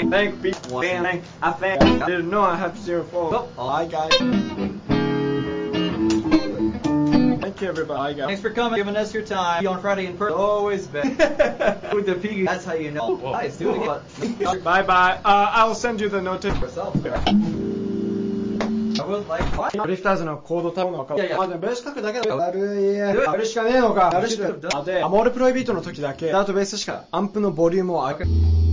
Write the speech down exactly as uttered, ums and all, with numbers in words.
Thank people. Thank I think I didn't know I had zero followers. Oh, hi guys. Thank you everybody. Thanks for coming, giving us your time. On Friday in person. Always been. With the piggy. That's how you know. Whoa. Nice, do it again. Bye bye. Uh, I'll send you the notice. Yourself. I would like what? ドリフターズのコードタウンが分かる。 いやいやまあでもベース書くだけだよ。やるいや。やるしかねえのか。やるしか。で、アモールプロイビートの時だけ、ダートベースしかアンプのボリュームを上げ